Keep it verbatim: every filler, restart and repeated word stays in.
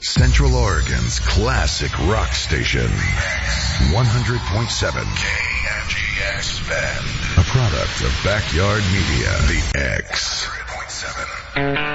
Central Oregon's classic rock station. one hundred point seven K M G X Bend. A product of Backyard Media. The X. one hundred point seven